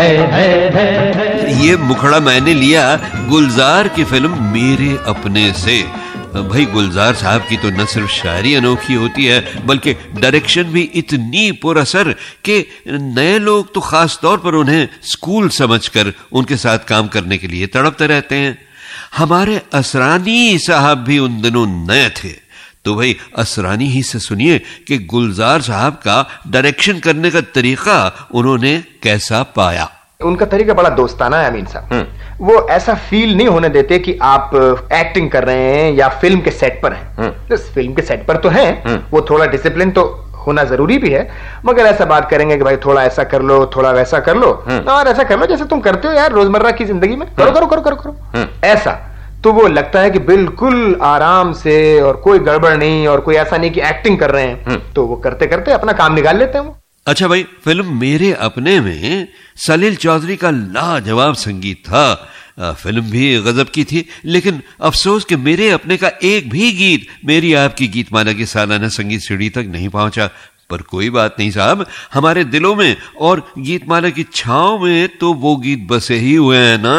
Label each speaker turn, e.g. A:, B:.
A: ये मुखड़ा मैंने लिया गुलजार की फिल्म मेरे अपने से। भाई गुलजार साहब की तो न सिर्फ शायरी अनोखी होती है बल्कि डायरेक्शन भी इतनी पुरअसर कि नए लोग तो खास तौर पर उन्हें स्कूल समझकर उनके साथ काम करने के लिए तड़पते रहते हैं। हमारे असरानी साहब भी उन दिनों नए थे, तो भाई असरानी ही से सुनिए कि गुलजार साहब का डायरेक्शन करने का तरीका उन्होंने कैसा पाया।
B: उनका तरीका बड़ा दोस्ताना है अमीन साहब। वो ऐसा फील नहीं होने देते कि आप एक्टिंग कर रहे हैं या फिल्म के सेट पर हैं। तो फिल्म के सेट पर तो हैं, वो थोड़ा डिसिप्लिन तो होना जरूरी भी है, मगर ऐसा बात करेंगे कि भाई थोड़ा ऐसा कर लो, थोड़ा वैसा कर लो, और ऐसा कर लो जैसे तुम करते हो यार रोजमर्रा की जिंदगी में, करो करो करो करो करो ऐसा। तो वो लगता है कि बिल्कुल आराम से और कोई गड़बड़ नहीं, और कोई ऐसा नहीं कि एक्टिंग कर रहे हैं। तो वो करते करते अपना काम निकाल लेते हैं वो।
A: अच्छा भाई, फिल्म मेरे अपने में सलील चौधरी का लाजवाब संगीत था। फिल्म भी गजब की थी, लेकिन अफसोस कि मेरे अपने का एक भी गीत मेरी आपकी गीतमाला की सालाना संगीत सीढ़ी तक नहीं पहुंचा। पर कोई बात नहीं साहब, हमारे दिलों में और गीतमाला की छांव में तो वो गीत बसे ही हुए हैं ना।